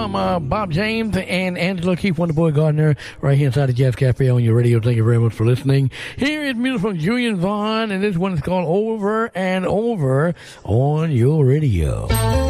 I'm Bob James and Angela Keith, Wonderboy Gardner, right here inside the Jazz Cafe on your radio. Thank you very much for listening. Here is music from Julian Vaughn, and this one is called Over and Over on your radio.